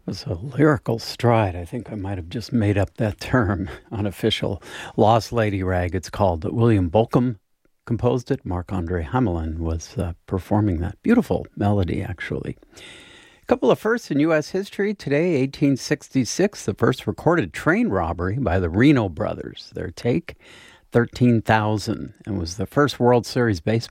Was a lyrical stride. I think I might have just made up that term. Unofficial Lost Lady Rag, it's called. William Bolcom composed it. Marc-Andre Hamelin was performing that. Beautiful melody, actually. A couple of firsts in U.S. history. Today, 1866, the first recorded train robbery by the Reno brothers. Their take, 13,000, and was the first World Series baseball